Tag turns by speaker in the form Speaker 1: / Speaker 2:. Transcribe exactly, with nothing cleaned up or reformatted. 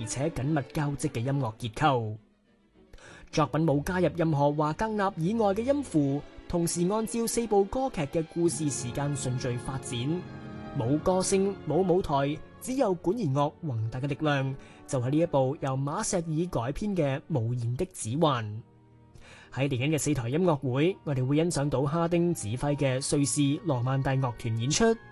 Speaker 1: 且緊密交織嘅音樂結構。作品冇加入任何華格納以外嘅音符，同時按照四部歌劇嘅故事時間順序發展，冇歌聲，冇舞台，只有管弦樂宏大嘅力量，就係呢一部由馬錫爾改編嘅《無言的指環》。喺嚟緊嘅四台音樂會，我哋會欣賞到哈丁指揮嘅瑞士羅曼蒂樂團演出。